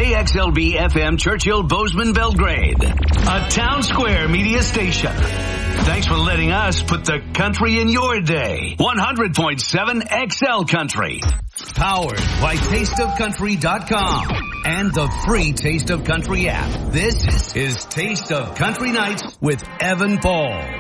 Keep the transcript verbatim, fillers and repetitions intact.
K X L B F M Churchill Bozeman Belgrade, a Town Square media station. Thanks for letting us put the country in your day. one hundred point seven X L Country. Powered by taste of country dot com and the free Taste of Country app. This is Taste of Country Nights with Evan Paul.